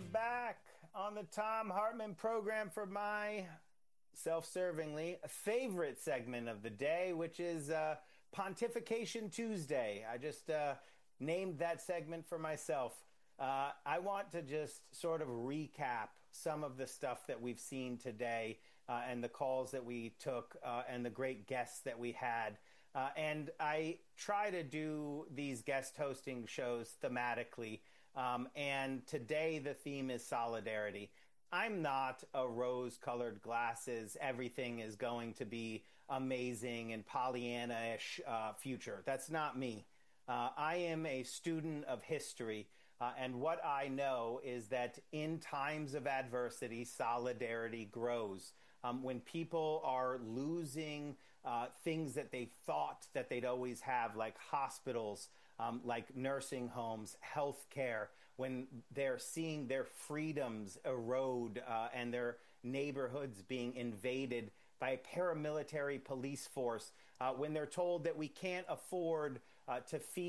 back on the Tom Hartman program for my self-servingly favorite segment of the day, which is Pontification Tuesday. I just named that segment for myself. I want to just sort of recap some of the stuff that we've seen today and the calls that we took and the great guests that we had. And I try to do these guest hosting shows thematically. And today the theme is solidarity. I'm not a rose-colored glasses, everything is going to be amazing and Pollyanna-ish future. That's not me. I am a student of history, and what I know is that in times of adversity, solidarity grows. When people are losing things that they thought that they'd always have, like hospitals, like nursing homes, healthcare, when they're seeing their freedoms erode and their neighborhoods being invaded by a paramilitary police force, when they're told that we can't afford to feed